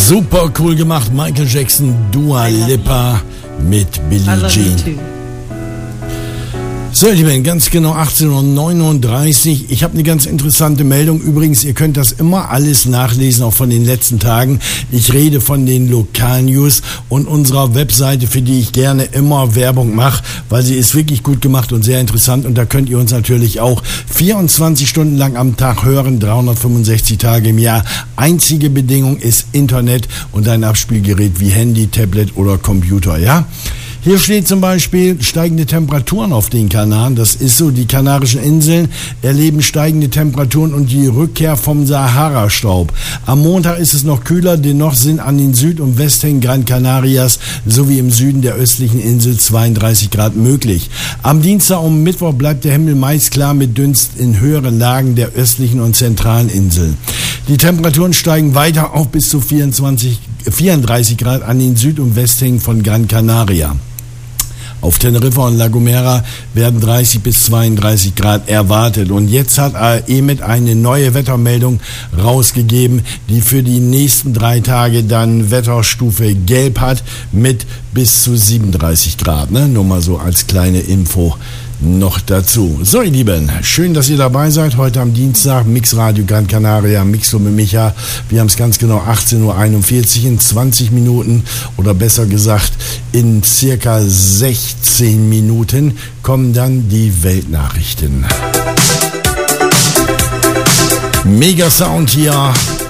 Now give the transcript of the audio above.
Super cool gemacht, Michael Jackson, Dua Lipa mit Billie Jean. So, ihr Lieben, ganz genau 18:39 Uhr. Ich habe eine ganz interessante Meldung. Übrigens, ihr könnt das immer alles nachlesen, auch von den letzten Tagen. Ich rede von den Lokalnews und unserer Webseite, für die ich gerne immer Werbung mache, weil sie ist wirklich gut gemacht und sehr interessant. Und da könnt ihr uns natürlich auch 24 Stunden lang am Tag hören, 365 Tage im Jahr. Einzige Bedingung ist Internet und ein Abspielgerät wie Handy, Tablet oder Computer, ja? Hier steht zum Beispiel steigende Temperaturen auf den Kanaren. Das ist so, die Kanarischen Inseln erleben steigende Temperaturen und die Rückkehr vom Sahara-Staub. Am Montag ist es noch kühler, dennoch sind an den Süd- und Westhängen Gran Canarias sowie im Süden der östlichen Insel 32 Grad möglich. Am Dienstag und Mittwoch bleibt der Himmel meist klar mit Dunst in höheren Lagen der östlichen und zentralen Insel. Die Temperaturen steigen weiter auf bis zu 34 Grad an den Süd- und Westhängen von Gran Canaria. Auf Teneriffa und La Gomera werden 30 bis 32 Grad erwartet. Und jetzt hat EMET eine neue Wettermeldung rausgegeben, die für die nächsten 3 Tage dann Wetterstufe Gelb hat mit bis zu 37 Grad. Ne? Nur mal so als kleine Info noch dazu. So, ihr Lieben, schön, dass ihr dabei seid. Heute am Dienstag, Mixradio Gran Canaria, Mixlo mit Micha. Wir haben es ganz genau 18:41 Uhr. In 20 Minuten oder besser gesagt in circa 16 Minuten kommen dann die Weltnachrichten. Mega Sound hier